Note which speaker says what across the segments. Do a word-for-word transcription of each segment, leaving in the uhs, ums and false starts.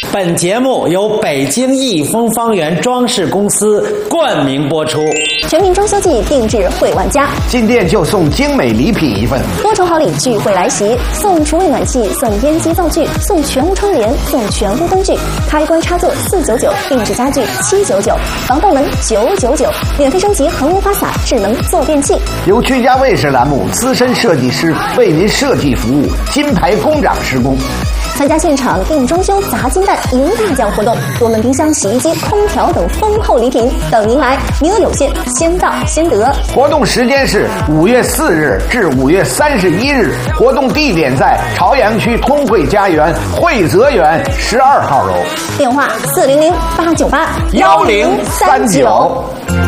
Speaker 1: 本节目由北京益丰方圆装饰公司冠名播出。
Speaker 2: 全民装修季定制惠万家，
Speaker 3: 进店就送精美礼品一份，
Speaker 2: 多重好礼聚会来袭，送厨卫暖气，送烟机灶具，送全屋窗帘，送全屋灯具，开关插座四九九，定制家具七九九，防盗门九九九，免费升级恒温花洒智能坐便器。
Speaker 3: 由居家卫士栏目资深设计师为您设计服务，金牌工长施工。
Speaker 2: 参加现场定装修砸金蛋赢大奖活动，多门冰箱、洗衣机、空调等丰厚礼品等您来，名额有限，先到先得。
Speaker 3: 活动时间是五月四日至五月三十一日，活动地点在朝阳区通惠家园惠泽园十二号楼，
Speaker 2: 电话四零零八九八
Speaker 3: 幺零三九。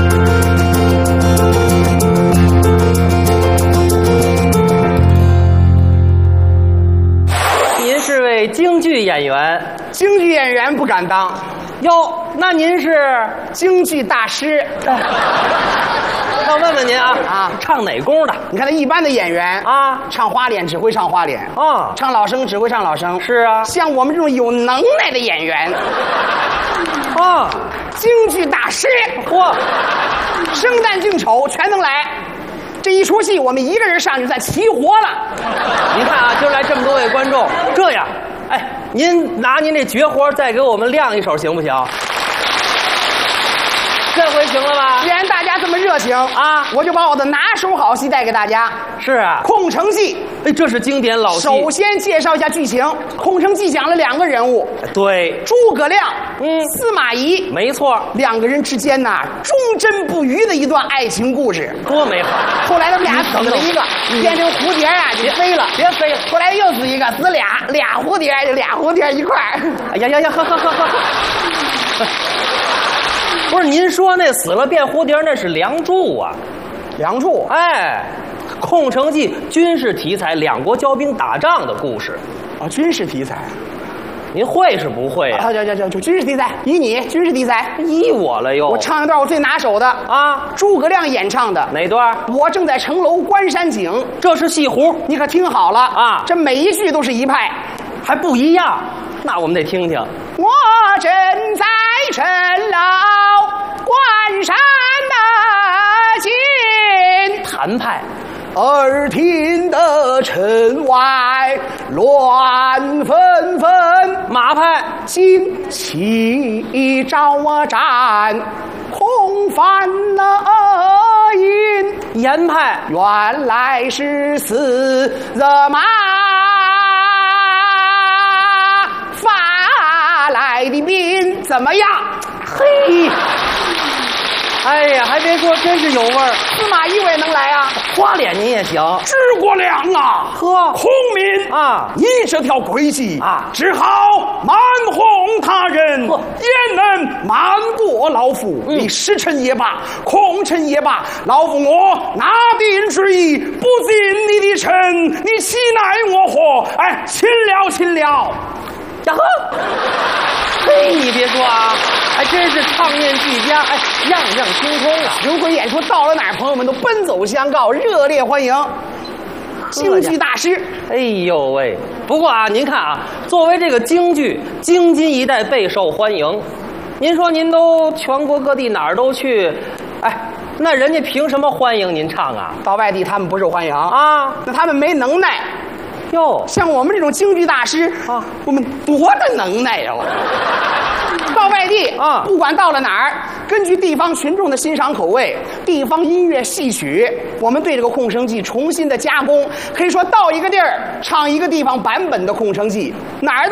Speaker 4: 是位京剧演员，
Speaker 5: 京剧演员不敢当。
Speaker 4: 哟，那您是
Speaker 5: 京剧大师。
Speaker 4: 要问问您啊
Speaker 5: 啊，
Speaker 4: 唱哪宫的？
Speaker 5: 你看他一般的演员
Speaker 4: 啊，
Speaker 5: 唱花脸只会唱花脸
Speaker 4: 啊，
Speaker 5: 唱老生只会唱老生。
Speaker 4: 是啊，
Speaker 5: 像我们这种有能耐的演员
Speaker 4: 啊，
Speaker 5: 京剧大师，
Speaker 4: 嚯，
Speaker 5: 生旦净丑全能来。这一出戏，我们一个人上去算齐活了。
Speaker 4: 您看啊，今儿来这么多位观众，这样，哎，您拿您这绝活再给我们亮一手行不行？这回行了吧？
Speaker 5: 既然大家这么热情啊，我就把我的拿手好戏带给大家。
Speaker 4: 是啊，
Speaker 5: 空城计。
Speaker 4: 哎，这是经典老戏。
Speaker 5: 首先介绍一下剧情。空城计讲了两个人物，
Speaker 4: 对，
Speaker 5: 诸葛亮，
Speaker 4: 嗯，
Speaker 5: 司马懿，
Speaker 4: 没错，
Speaker 5: 两个人之间呐，忠贞不渝的一段爱情故事，
Speaker 4: 多美好。
Speaker 5: 后来他们俩死了一个，变成蝴蝶啊，就飞了，
Speaker 4: 别飞了。
Speaker 5: 后来又死一个，死俩，俩蝴蝶，就俩蝴蝶一块儿。
Speaker 4: 哎呀呀呀，呵呵呵呵。不是您说那死了变蝴蝶那是梁祝啊？
Speaker 5: 梁祝，
Speaker 4: 哎，空城计军事题材，两国交兵打仗的故事
Speaker 5: 啊，军事题材，
Speaker 4: 您会是不会啊？
Speaker 5: 啊，就就就就军事题材，依你军事题材，
Speaker 4: 依我了又。
Speaker 5: 我唱一段我最拿手的
Speaker 4: 啊，
Speaker 5: 诸葛亮演唱的
Speaker 4: 哪段？
Speaker 5: 我正在城楼观山景，
Speaker 4: 这是戏胡，
Speaker 5: 你可听好了
Speaker 4: 啊，
Speaker 5: 这每一句都是一派，
Speaker 4: 还不一样，那我们得听听。
Speaker 5: 我正在城楼观山的景，
Speaker 4: 谭派。
Speaker 5: 耳听得城外乱纷纷，
Speaker 4: 马派。
Speaker 5: 旌旗招展，空翻了音。
Speaker 4: 严派。
Speaker 5: 原来是四人马发来的兵，怎么样？
Speaker 4: 嘿，哎呀，还别说，真是有味儿。
Speaker 5: 司马懿我也能来啊，
Speaker 4: 花脸您也行。
Speaker 5: 诸葛亮啊，
Speaker 4: 呵，
Speaker 5: 孔明
Speaker 4: 啊，
Speaker 5: 你这条诡计
Speaker 4: 啊，
Speaker 5: 只好瞒哄他人，也能瞒过老夫。
Speaker 4: 嗯、
Speaker 5: 你实臣也罢，空臣也罢，老夫我拿定主意，不尽你的臣，你岂奈我何？哎，亲了亲了。
Speaker 4: 呀呵，嘿，你别说啊，还真是唱念俱佳，哎，样样精通啊！
Speaker 5: 巡回演出到了哪儿，朋友们都奔走相告，热烈欢迎。京剧大师，
Speaker 4: 哎呦喂！不过啊，您看啊，作为这个京剧，京津一带备受欢迎。您说您都全国各地哪儿都去，哎，那人家凭什么欢迎您唱啊？
Speaker 5: 到外地他们不受欢迎
Speaker 4: 啊，
Speaker 5: 那他们没能耐。
Speaker 4: 哟，
Speaker 5: 像我们这种京剧大师啊，我们多大能耐呀！到外地啊，不管到了哪儿，根据地方群众的欣赏口味，地方音乐戏曲，我们对这个空城计重新的加工，可以说到一个地儿唱一个地方版本的空城计，哪儿的